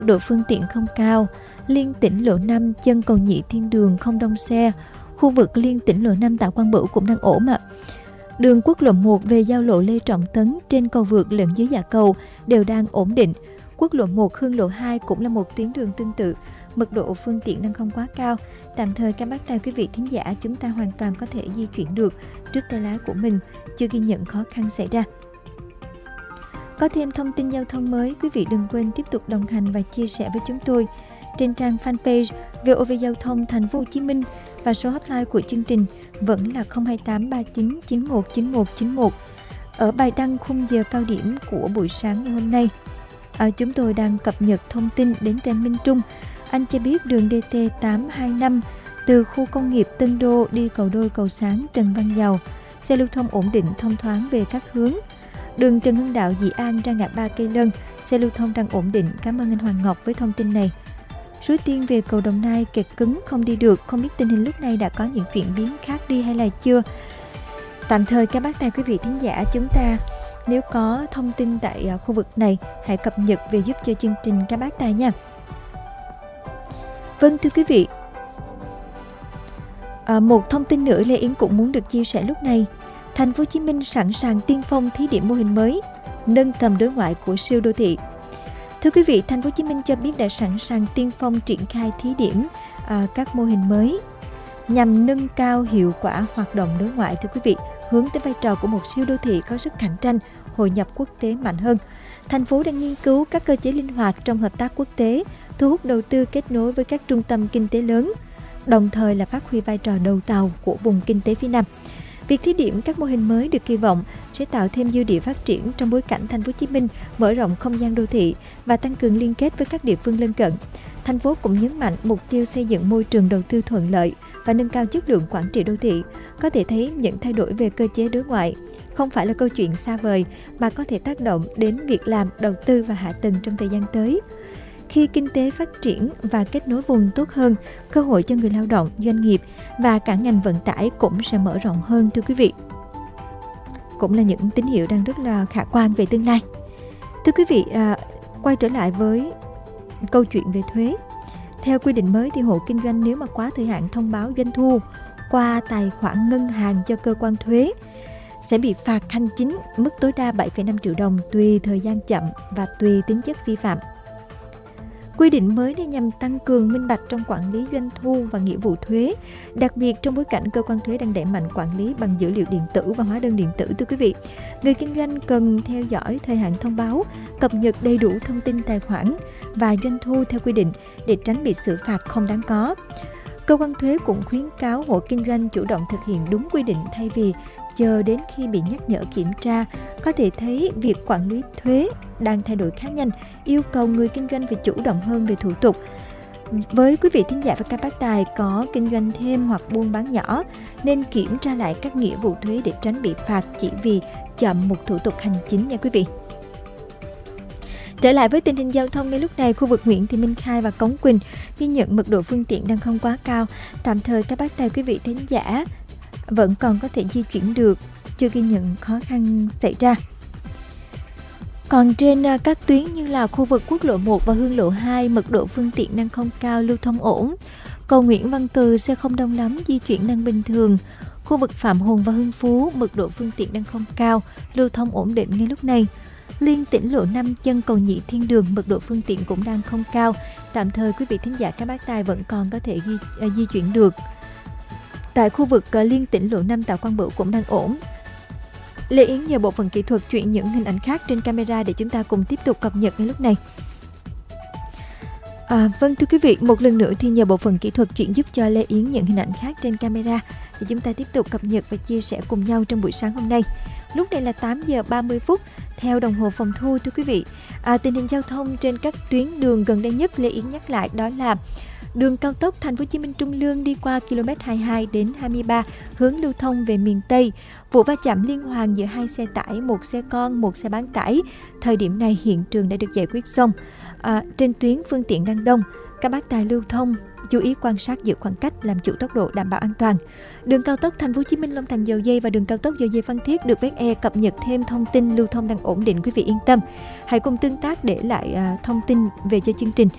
độ phương tiện không cao, liên tỉnh lộ 5 chân cầu Nhị Thiên Đường không đông xe, khu vực liên tỉnh lộ 5 Tạ Quang Bửu cũng đang ổn ạ. Đường quốc lộ 1 về giao lộ Lê Trọng Tấn trên cầu vượt lẫn dưới dạ cầu đều đang ổn định. Quốc lộ 1 Hương lộ 2 cũng là một tuyến đường tương tự, mật độ phương tiện đang không quá cao. Tạm thời các bác tài quý vị thính giả chúng ta hoàn toàn có thể di chuyển được trước tay lái của mình, chưa ghi nhận khó khăn xảy ra. Có thêm thông tin giao thông mới, quý vị đừng quên tiếp tục đồng hành và chia sẻ với chúng tôi trên trang fanpage VOV Giao thông Thành phố Hồ Chí Minh, và số hotline của chương trình vẫn là 028 39 91 91 91. Ở bài đăng khung giờ cao điểm của buổi sáng ngày hôm nay, chúng tôi đang cập nhật thông tin đến từ anh Minh Trung. Anh cho biết đường DT 825 từ khu công nghiệp Tân Đô đi cầu Đôi Cầu Sáng Trần Văn Dầu, xe lưu thông ổn định thông thoáng về các hướng. Đường Trần Hưng Đạo Dị An ra ngã ba Cây Lân, xe lưu thông đang ổn định. Cảm ơn anh Hoàng Ngọc với thông tin này. Suối Tiên về cầu Đồng Nai kẹt cứng không đi được, không biết tình hình lúc này đã có những chuyển biến khác đi hay là chưa. Tạm thời các bác tài quý vị thính giả chúng ta nếu có thông tin tại khu vực này hãy cập nhật về giúp cho chương trình các bác tài nha. Vâng thưa quý vị, một thông tin nữa Lê Yến cũng muốn được chia sẻ lúc này. Thành phố Hồ Chí Minh sẵn sàng tiên phong thí điểm mô hình mới, nâng tầm đối ngoại của siêu đô thị. Thưa quý vị, Thành phố Hồ Chí Minh cho biết đã sẵn sàng tiên phong triển khai thí điểm các mô hình mới nhằm nâng cao hiệu quả hoạt động đối ngoại, thưa quý vị, hướng tới vai trò của một siêu đô thị có sức cạnh tranh, hội nhập quốc tế mạnh hơn. Thành phố đang nghiên cứu các cơ chế linh hoạt trong hợp tác quốc tế, thu hút đầu tư kết nối với các trung tâm kinh tế lớn, đồng thời là phát huy vai trò đầu tàu của vùng kinh tế phía Nam. Việc thí điểm các mô hình mới được kỳ vọng sẽ tạo thêm dư địa phát triển trong bối cảnh Thành phố Hồ Chí Minh mở rộng không gian đô thị và tăng cường liên kết với các địa phương lân cận. Thành phố cũng nhấn mạnh mục tiêu xây dựng môi trường đầu tư thuận lợi và nâng cao chất lượng quản trị đô thị. Có thể thấy những thay đổi về cơ chế đối ngoại không phải là câu chuyện xa vời mà có thể tác động đến việc làm, đầu tư và hạ tầng trong thời gian tới. Khi kinh tế phát triển và kết nối vùng tốt hơn, cơ hội cho người lao động, doanh nghiệp và cả ngành vận tải cũng sẽ mở rộng hơn, thưa quý vị. Cũng là những tín hiệu đang rất là khả quan về tương lai. Thưa quý vị, quay trở lại với câu chuyện về thuế. Theo quy định mới thì hộ kinh doanh nếu mà quá thời hạn thông báo doanh thu qua tài khoản ngân hàng cho cơ quan thuế sẽ bị phạt hành chính mức tối đa 7,5 triệu đồng tùy thời gian chậm và tùy tính chất vi phạm. Quy định mới này nhằm tăng cường minh bạch trong quản lý doanh thu và nghĩa vụ thuế, đặc biệt trong bối cảnh cơ quan thuế đang đẩy mạnh quản lý bằng dữ liệu điện tử và hóa đơn điện tử, thưa quý vị. Người kinh doanh cần theo dõi thời hạn thông báo, cập nhật đầy đủ thông tin tài khoản và doanh thu theo quy định để tránh bị xử phạt không đáng có. Cơ quan thuế cũng khuyến cáo hộ kinh doanh chủ động thực hiện đúng quy định thay vì chờ đến khi bị nhắc nhở kiểm tra. Có thể thấy việc quản lý thuế đang thay đổi khá nhanh, yêu cầu người kinh doanh phải chủ động hơn về thủ tục. Với quý vị thính giả và các bác tài có kinh doanh thêm hoặc buôn bán nhỏ nên kiểm tra lại các nghĩa vụ thuế để tránh bị phạt chỉ vì chậm một thủ tục hành chính nha quý vị. Trở lại với tình hình giao thông ngay lúc này, khu vực Nguyễn Thị Minh Khai và Cống Quỳnh ghi nhận mật độ phương tiện đang không quá cao. Tạm thời các bác tài quý vị thính giả vẫn còn có thể di chuyển được, chưa ghi nhận khó khăn xảy ra. Còn trên các tuyến như là khu vực quốc lộ 1 và Hương lộ 2, mật độ phương tiện đang không cao, lưu thông ổn. Cầu Nguyễn Văn Cừ xe không đông lắm, di chuyển đang bình thường. Khu vực Phạm Hùng và Hưng Phú, mật độ phương tiện đang không cao, lưu thông ổn định ngay lúc này. Liên tỉnh lộ 5 chân cầu Nhị Thiên Đường, mật độ phương tiện cũng đang không cao. Tạm thời quý vị thính giả các bác tài vẫn còn có thể di chuyển được. Tại khu vực liên tỉnh lộ 5 Tạ Quang Bửu cũng đang ổn. Lê Yến nhờ bộ phận kỹ thuật chuyển những hình ảnh khác trên camera để chúng ta cùng tiếp tục cập nhật ngay lúc này. Vâng thưa quý vị, một lần nữa thì nhờ bộ phận kỹ thuật chuyển giúp cho Lê Yến những hình ảnh khác trên camera để chúng ta tiếp tục cập nhật và chia sẻ cùng nhau trong buổi sáng hôm nay. Lúc này là 8 giờ 30 phút theo đồng hồ phòng thu, thưa quý vị. Tình hình giao thông trên các tuyến đường gần đây nhất Lê Yến nhắc lại đó là đường cao tốc Thành phố Hồ Chí Minh Trung Lương đi qua km 22 đến 23 hướng lưu thông về miền Tây. Vụ va chạm liên hoàn giữa hai xe tải, một xe con, một xe bán tải. Thời điểm này hiện trường đã được giải quyết xong. Trên tuyến phương tiện đang đông, các bác tài lưu thông chú ý quan sát giữ khoảng cách, làm chủ tốc độ đảm bảo an toàn. Đường cao tốc Thành phố Hồ Chí Minh Long Thành Dầu Giây và đường cao tốc Dầu Giây Phan Thiết được VE cập nhật thêm thông tin lưu thông đang ổn định, quý vị yên tâm. Hãy cùng tương tác để lại thông tin về cho chương trình